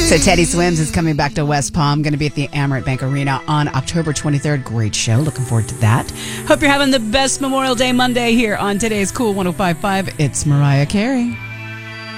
So Teddy Swims is coming back to West Palm, going to be at the Amerant Bank Arena on October 23rd. Great show. Looking forward to that. Hope you're having the best Memorial Day Monday here on today's Cool 105.5. It's Mariah Carey.